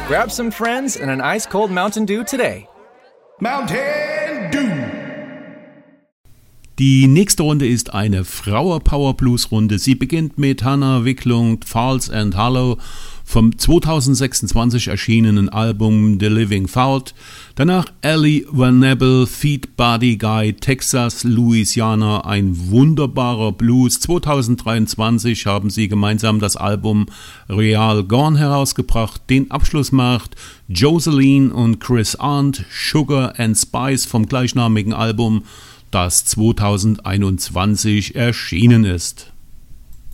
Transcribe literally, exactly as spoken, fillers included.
Grab some friends and an ice-cold Mountain Dew today. Mountain Dew. Die nächste Runde ist eine Frauer-Power-Blues-Runde. Sie beginnt mit Hannah Wicklund, False and Hollow vom zweitausendsechsundzwanzig erschienenen Album The Living Fault. Danach Ellie Van Nebel, Feet Body Guy, Texas, Louisiana, ein wunderbarer Blues. zweitausenddreiundzwanzig haben sie gemeinsam das Album Real Gone herausgebracht. Den Abschluss macht Joseline und Chris Arndt, Sugar and Spice vom gleichnamigen Album, das zweitausendeinundzwanzig erschienen ist.